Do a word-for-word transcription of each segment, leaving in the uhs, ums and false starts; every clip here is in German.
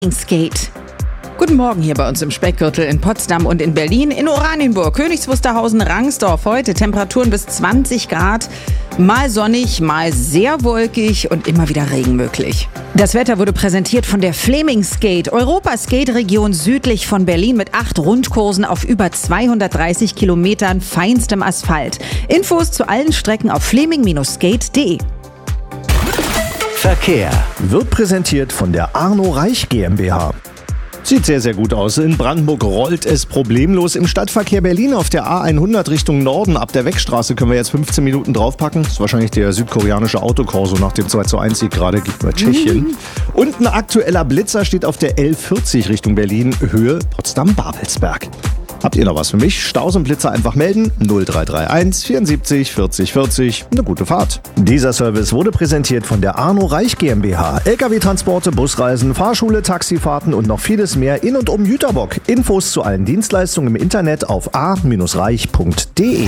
Skate. Guten Morgen hier bei uns im Speckgürtel in Potsdam und in Berlin, in Oranienburg, Königs Wusterhausen, Rangsdorf. Heute Temperaturen bis zwanzig Grad, mal sonnig, mal sehr wolkig und immer wieder Regen möglich. Das Wetter wurde präsentiert von der Fleming Skate, Europa-Skate-Region südlich von Berlin mit acht Rundkursen auf über zweihundertdreißig Kilometern feinstem Asphalt. Infos zu allen Strecken auf fleming skate punkt de. Verkehr wird präsentiert von der Arno Reich GmbH. Sieht sehr, sehr gut aus. In Brandenburg rollt es problemlos. Im Stadtverkehr Berlin auf der A hundert Richtung Norden ab der Wegstraße können wir jetzt fünfzehn Minuten draufpacken. Das ist wahrscheinlich der südkoreanische Autokorso nach dem zwei zu eins Sieg gerade gegenüber Tschechien. Mhm. Und ein aktueller Blitzer steht auf der L vierzig Richtung Berlin, Höhe Potsdam-Babelsberg. Habt ihr noch was für mich? Staus und Blitzer einfach melden. null drei drei eins vierundsiebzig vierzig vierzig. Eine gute Fahrt. Dieser Service wurde präsentiert von der Arno Reich GmbH. L K W-Transporte, Busreisen, Fahrschule, Taxifahrten und noch vieles mehr in und um Jüterbock. Infos zu allen Dienstleistungen im Internet auf a reich punkt de.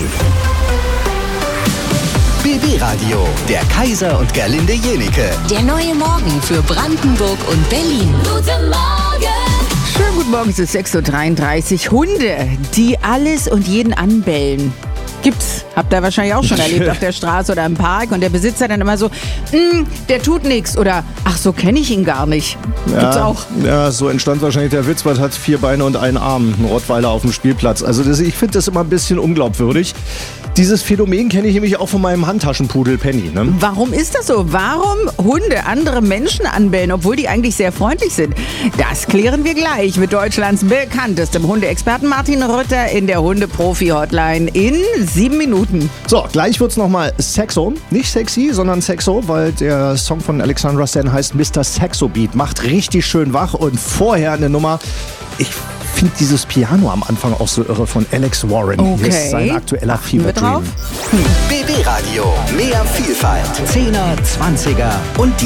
B B-Radio, der Kaiser und Gerlinde Jenike. Der neue Morgen für Brandenburg und Berlin. Guten Morgen! Schönen guten Morgen, es ist sechs Uhr dreiunddreißig. Hunde, die alles und jeden anbellen. Gibt's. Habt ihr wahrscheinlich auch schon erlebt auf der Straße oder im Park. Und der Besitzer dann immer so, der tut nichts. Oder, ach, so kenne ich ihn gar nicht. Ja, Gibt's auch. Ja, so entstand wahrscheinlich der Witz. Was hat vier Beine und einen Arm? Ein Rottweiler auf dem Spielplatz. Also das, ich finde das immer ein bisschen unglaubwürdig. Dieses Phänomen kenne ich nämlich auch von meinem Handtaschenpudel Penny. Ne? Warum ist das so? Warum Hunde andere Menschen anbellen, obwohl die eigentlich sehr freundlich sind? Das klären wir gleich mit Deutschlands bekanntestem Hundeexperten Martin Rütter in der Hunde-Profi-Hotline in sieben Minuten. So, gleich wird's nochmal Sexo. Nicht sexy, sondern Sexo, weil der Song von Alexandra Stan heißt Mister Sexo Beat. Macht richtig schön wach und vorher eine Nummer. Ich finde dieses Piano am Anfang auch so irre von Alex Warren. Okay. Hier ist sein aktueller Fever Dream. B B-Radio, mehr Vielfalt. Zehner, Zwanziger und